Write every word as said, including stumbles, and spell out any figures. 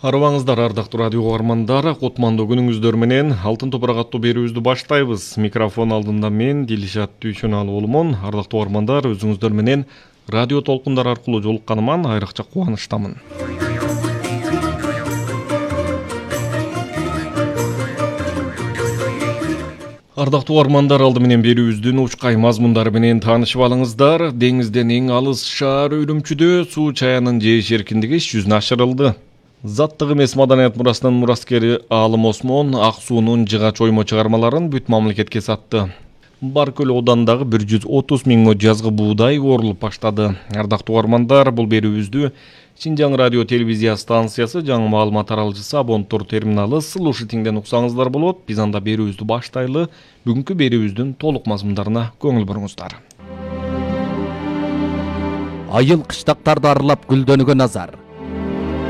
Арыбаңыздар, ардактуу радио угармандар, кутмандуу күнүңүздөр менен Алтын топурак аттуу берүүбүздү баштайбыз. Микрофон алдында мен Дилишат Дүйшөналы болмон. Ардактуу угармандар, өзүңүздөр менен радио толкундар аркылуу жолукканыма айрыкча кубанычтамын. Ардактуу угармандар, алды менен берүүбүздүн учкай мазмундары менен таанышып алыңыздар. Деңизден эң алыс шаар Үрүмчүдө суу чаянын жээш эркиндиги иш жүзүнө ашырылды. Заттык эмес маданият мурасынын мураскери Аалым Осмон ак суунун жыгач оймо чыгармаларын бүт мамлекетке сатты. Баркөл оодандагы бир жүз отуз миң жазгы буудай орулуп баштады. Ардактуу угармандар, бул берүүбүздү Шинжаң радио телевизия станциясы жаңы маалымат таралчысы Абонтур терминалы Слушай тиңден уксаңыздар болот. Биз анда берүүбүздү баштайлы. Бүгүнкү берүүбүздүн толук мазмундарына көңүл буруңуздар. Айыл кыштактарды аралап гүлдөнгөн азар.